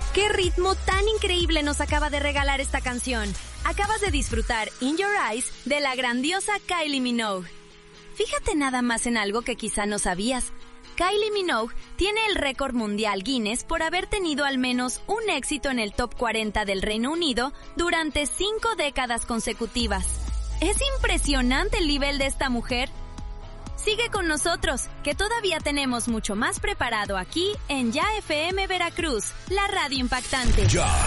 ¡Qué ritmo tan increíble nos acaba de regalar esta canción! Acabas de disfrutar In Your Eyes de la grandiosa Kylie Minogue. Fíjate nada más en algo que quizá no sabías. Kylie Minogue tiene el récord mundial Guinness por haber tenido al menos un éxito en el top 40 del Reino Unido durante 5 décadas consecutivas. ¡Es impresionante el nivel de esta mujer! Sigue con nosotros, que todavía tenemos mucho más preparado aquí en Ya FM Veracruz, la radio impactante. Ya